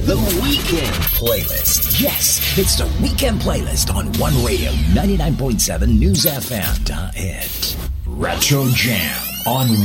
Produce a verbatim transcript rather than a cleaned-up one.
The Weekend Playlist. Yes, it's the Weekend Playlist on One Radio, ninety-nine point seven News F M. It. Retro Jam on